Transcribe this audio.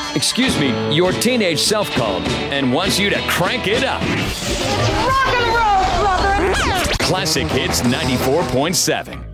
excuse me, your teenage self called and wants you to crank it up. Rock and roll, brother! Classic Hits 94.7.